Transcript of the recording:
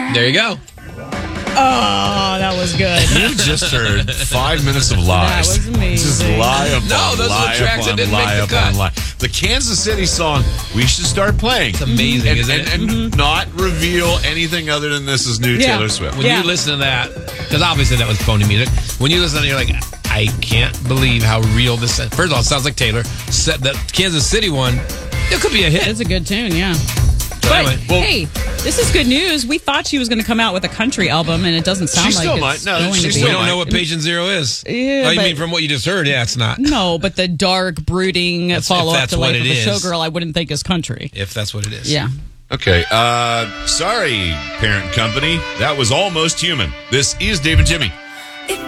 There you go. Oh, that was good. You just heard 5 minutes of lies. That was amazing. Just lie upon No, those are the tracks that didn't make the cut. The Kansas City song, we should start playing. It's amazing, isn't it? And not reveal anything other than this is new Taylor Swift. When you listen to that, because obviously that was phony music, when you listen to it, you're like, I can't believe how real this is. First of all, it sounds like Taylor. The Kansas City one, it could be a hit. It's a good tune, yeah. So But, anyway, hey, this is good news. We thought she was going to come out with a country album, and it doesn't sound She like still it's might. No, going she to be. still we don't might. know what Patient Zero is. Yeah, oh, you but- mean from what you just heard? Yeah, it's not. No, but the dark, brooding follow-up that's to what Life of it a is. Showgirl, I wouldn't think is country. If that's what it is. Yeah. Okay. Sorry, parent company. That was Almost Human. This is Dave and Jimmy.